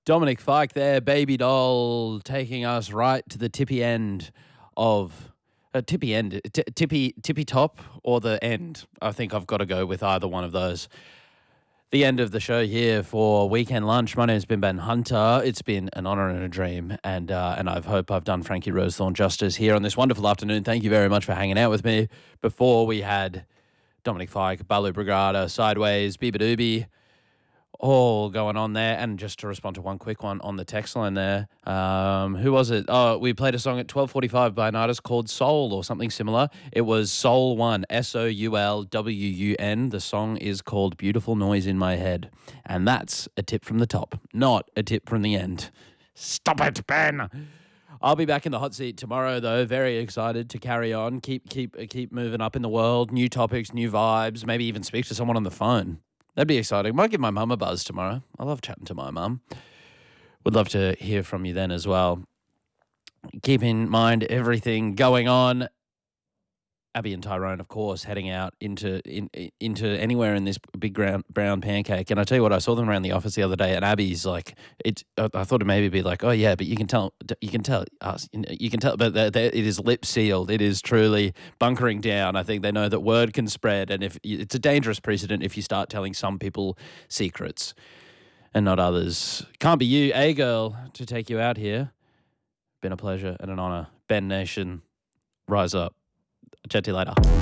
Dominic Fike there, Baby Doll, taking us right to the tippy end of tippy top or the end. I think I've got to go with either one of those. The end of the show here for Weekend Lunch. My name's been Ben Hunter. It's been an honour and a dream, and I hope I've done Frankie Rosethorn justice here on this wonderful afternoon. Thank you very much for hanging out with me. Before we had Dominic Fike, Balu Brigada, Sideways, Biba Doobie, all going on there. And just to respond to one quick one on the text line there, who was it? Oh, we played a song at 12:45 by an artist called Soul or something similar. It was Soul One, SOULWUN. The song is called Beautiful Noise in My Head. And that's a tip from the top, not a tip from the end. Stop it, Ben. I'll be back in the hot seat tomorrow, though. Very excited to carry on. Keep moving up in the world. New topics, new vibes. Maybe even speak to someone on the phone. That'd be exciting. Might give my mum a buzz tomorrow. I love chatting to my mum. Would love to hear from you then as well. Keep in mind everything going on. Abby and Tyrone, of course, heading out into anywhere in this big brown pancake. And I tell you what, I saw them around the office the other day, and Abby's like, I thought it maybe be like, oh yeah, but you can tell, but it is lip sealed. It is truly bunkering down. I think they know that word can spread, and if it's a dangerous precedent if you start telling some people secrets and not others. Can't be you, girl, to take you out here. Been a pleasure and an honor. Ben Nation, rise up. Chat to you later.